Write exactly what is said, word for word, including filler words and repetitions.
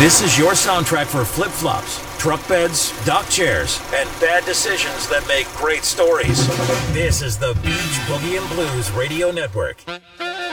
This is your soundtrack for flip-flops, truck beds, dock chairs, and bad decisions that make great stories. This is the Beach Boogie and Blues Radio Network.